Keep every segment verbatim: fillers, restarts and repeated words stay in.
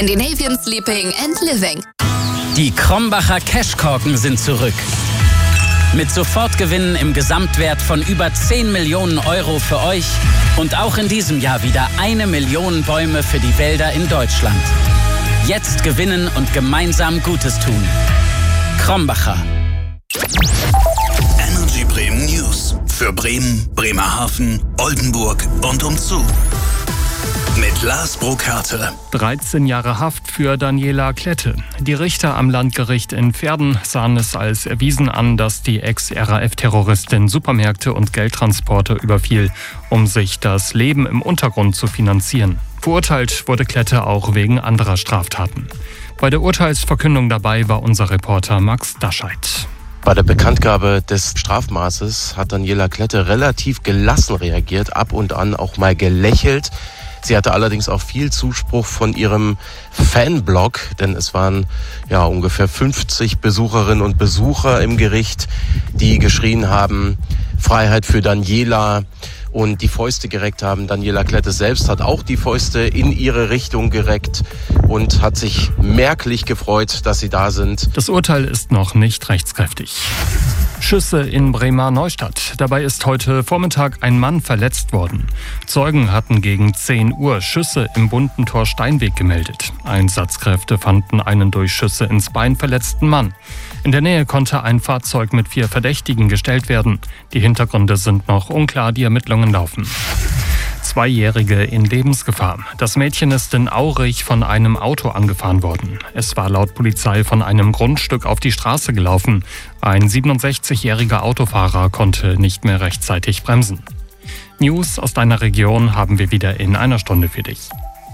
Scandinavian Sleeping and Living. Die Krombacher Cashkorken sind zurück. Mit Sofortgewinnen im Gesamtwert von über zehn Millionen Euro für euch und auch in diesem Jahr wieder eine Million Bäume für die Wälder in Deutschland. Jetzt gewinnen und gemeinsam Gutes tun. Krombacher. Energy Bremen News. Für Bremen, Bremerhaven, Oldenburg und umzu. Mit Lars Burkhardt. dreizehn Jahre Haft für Daniela Klette. Die Richter am Landgericht in Verden sahen es als erwiesen an, dass die Ex-R A F-Terroristin Supermärkte und Geldtransporte überfiel, um sich das Leben im Untergrund zu finanzieren. Verurteilt wurde Klette auch wegen anderer Straftaten. Bei der Urteilsverkündung dabei war unser Reporter Max Dascheid. Bei der Bekanntgabe des Strafmaßes hat Daniela Klette relativ gelassen reagiert, ab und an auch mal gelächelt. Sie hatte allerdings auch viel Zuspruch von ihrem Fanblog, denn es waren ja ungefähr fünfzig Besucherinnen und Besucher im Gericht, die geschrien haben, Freiheit für Daniela, und die Fäuste gereckt haben. Daniela Klette selbst hat auch die Fäuste in ihre Richtung gereckt und hat sich merklich gefreut, dass sie da sind. Das Urteil ist noch nicht rechtskräftig. Schüsse in Bremer Neustadt. Dabei ist heute Vormittag ein Mann verletzt worden. Zeugen hatten gegen zehn Uhr Schüsse im Buntentor Steinweg gemeldet. Einsatzkräfte fanden einen durch Schüsse ins Bein verletzten Mann. In der Nähe konnte ein Fahrzeug mit vier Verdächtigen gestellt werden. Die Hintergründe sind noch unklar, die Ermittlungen laufen. Zweijährige in Lebensgefahr. Das Mädchen ist in Aurich von einem Auto angefahren worden. Es war laut Polizei von einem Grundstück auf die Straße gelaufen. Ein siebenundsechzigjähriger Autofahrer konnte nicht mehr rechtzeitig bremsen. News aus deiner Region haben wir wieder in einer Stunde für dich.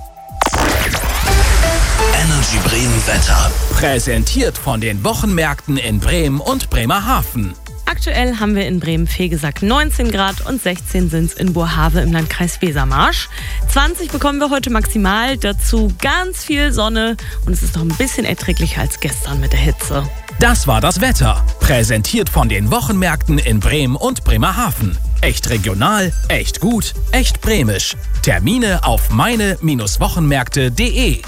Energy Bremen Wetter. Präsentiert von den Wochenmärkten in Bremen und Bremerhaven. Aktuell haben wir in Bremen-Vegesack neunzehn Grad und sechzehn sind es in Boerhaave im Landkreis Wesermarsch. zwanzig bekommen wir heute maximal, dazu ganz viel Sonne und es ist noch ein bisschen erträglicher als gestern mit der Hitze. Das war das Wetter. Präsentiert von den Wochenmärkten in Bremen und Bremerhaven. Echt regional, echt gut, echt bremisch. Termine auf meine Wochenmärkte punkt de.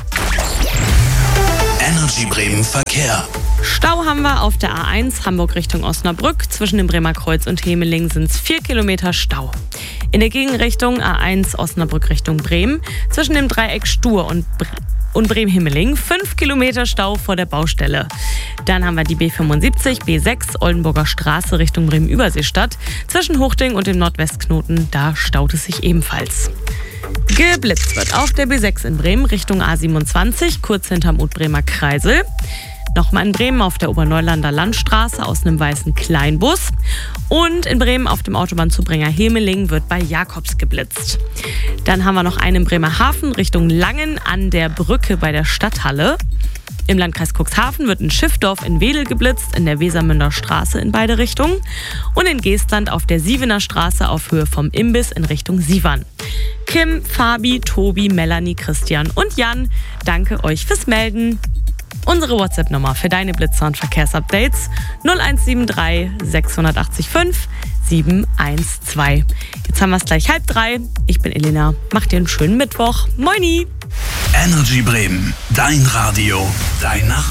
Energy Bremen Verkehr. Stau haben wir auf der A eins Hamburg Richtung Osnabrück. Zwischen dem Bremer Kreuz und Hemeling sind es vier Kilometer Stau. In der Gegenrichtung A eins Osnabrück Richtung Bremen. Zwischen dem Dreieck Stur und, Bre- und Bremen-Himmeling fünf Kilometer Stau vor der Baustelle. Dann haben wir die B fünfundsiebzig, B sechs Oldenburger Straße Richtung Bremen-Überseestadt. Zwischen Hochding und dem Nordwestknoten, da staut es sich ebenfalls. Geblitzt wird auf der B sechs in Bremen Richtung A siebenundzwanzig, kurz hinterm Ut-Bremer Kreisel. Nochmal in Bremen auf der Oberneulander Landstraße aus einem weißen Kleinbus. Und in Bremen auf dem Autobahnzubringer Hemeling wird bei Jakobs geblitzt. Dann haben wir noch einen in Bremerhaven Richtung Langen an der Brücke bei der Stadthalle. Im Landkreis Cuxhaven wird in Schiffdorf in Wedel geblitzt, in der Wesermünder Straße in beide Richtungen. Und in Geestland auf der Sievener Straße auf Höhe vom Imbiss in Richtung Sievern. Kim, Fabi, Tobi, Melanie, Christian und Jan, danke euch fürs Melden. Unsere WhatsApp-Nummer für deine Blitzer- und Verkehrsupdates null eins sieben drei sechs acht fünf sieben eins zwei. Jetzt haben wir es gleich halb drei. Ich bin Elena. Macht dir einen schönen Mittwoch. Moini! Energy Bremen. Dein Radio. Dein Nachmittag.